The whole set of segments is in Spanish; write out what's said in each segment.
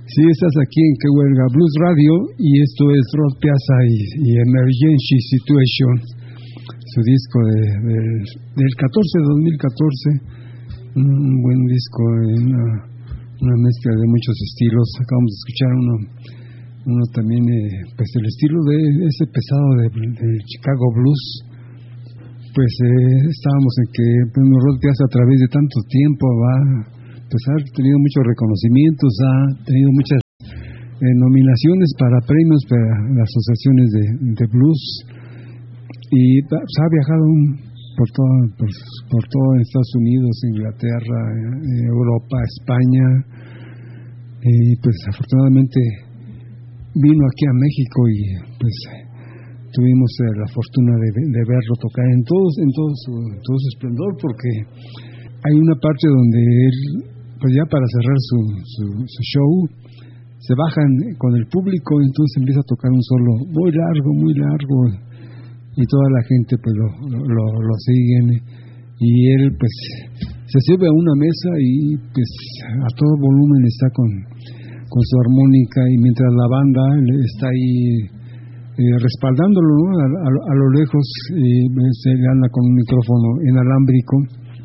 Sí, estás aquí en Que Huelga Blues Radio y esto es Rod Piazza y Emergency Situation, su disco del 2014, un buen disco, una mezcla de muchos estilos. Acabamos de escuchar uno también, pues el estilo de ese pesado del Chicago Blues. Pues estábamos en que Rod Piazza a través de tanto tiempo ha tenido muchos reconocimientos, ha tenido muchas nominaciones para premios para las asociaciones de blues y ha viajado por todo Estados Unidos, Inglaterra, Europa, España, y pues afortunadamente vino aquí a México y pues tuvimos la fortuna de verlo tocar en todo su esplendor, porque hay una parte donde él, pues ya para cerrar su show, se bajan con el público, entonces empieza a tocar un solo muy largo, y toda la gente pues lo siguen, y él pues se sube a una mesa y pues a todo volumen está con su armónica, y mientras la banda está ahí respaldándolo, ¿no? a lo lejos, y se anda con un micrófono inalámbrico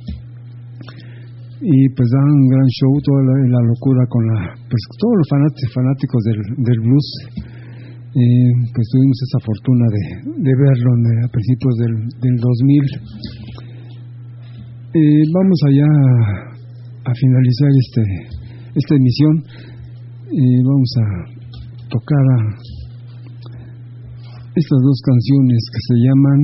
y pues dan un gran show, toda la locura con pues todos los fanáticos del blues. Pues tuvimos esa fortuna de verlo a principios del 2000. Vamos allá a finalizar esta emisión, y vamos a tocar estas dos canciones que se llaman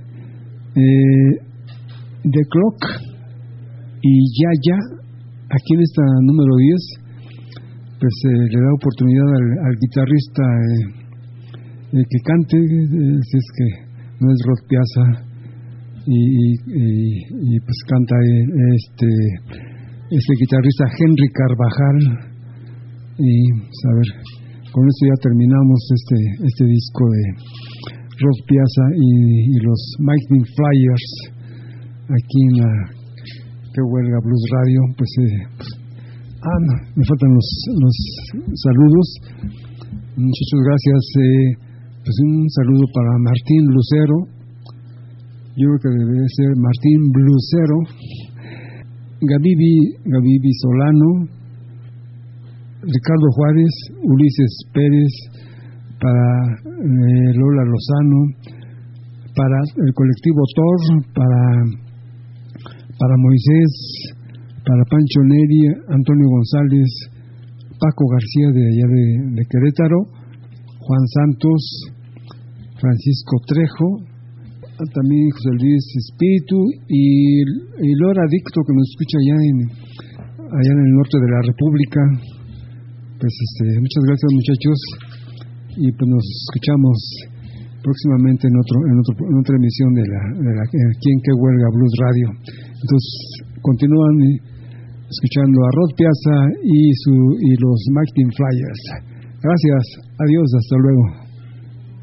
The Clock y Ya. Aquí en esta número 10 pues le da oportunidad al guitarrista que cante, si es que no es Rod Piazza, y pues canta este guitarrista Henry Carvajal. Y pues, a ver, con esto ya terminamos este disco de Rod Piazza y los Lightning Flyers aquí en la Que Huelga Blues Radio. Pues me faltan los saludos, muchachos. Gracias. Pues un saludo para Martín Lucero, yo creo que debe ser Martín Blusero, Gavivi Solano, Ricardo Juárez, Ulises Pérez, para Lola Lozano, para el colectivo Thor, para Moisés, para Pancho Neri, Antonio González, Paco García de allá de Querétaro, Juan Santos, Francisco Trejo, también José Luis Espíritu y Lora Dicto, que nos escucha allá en el norte de la República. Pues muchas gracias, muchachos, y pues nos escuchamos próximamente en otra emisión de la aquí en Que Huelga Blues Radio. Entonces continúan escuchando a Rod Piazza y los Lightning Flyers. Gracias, adiós, hasta luego.